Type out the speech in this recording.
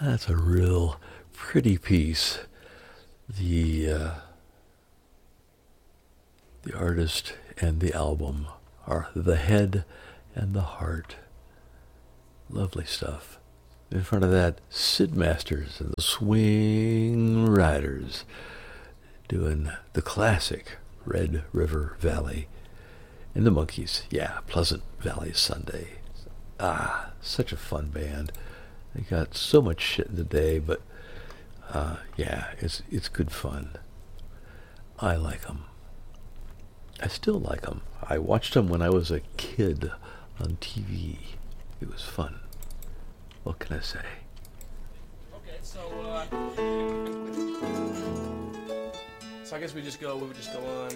That's a real pretty piece. The the artist and the album are the head and the heart. Lovely stuff. In front of that, Sid Masters and the Swing Riders doing the classic Red River Valley. And the Monkees, yeah, Pleasant Valley Sunday. Ah, such a fun band. They got so much shit in the day, but yeah, it's good fun. I like them. I still like them. I watched them when I was a kid on TV. It was fun. What can I say? Okay, so I guess we would just go on.